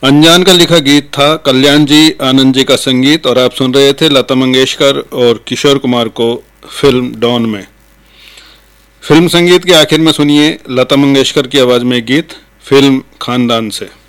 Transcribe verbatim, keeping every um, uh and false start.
अनजान का लिखा गीत था, कल्याण जी आनंद जी का संगीत, और आप सुन रहे थे लता मंगेशकर और किशोर कुमार को फिल्म डॉन में। फिल्म संगीत के आखिर में सुनिए लता मंगेशकर की आवाज में गीत फिल्म खानदान से।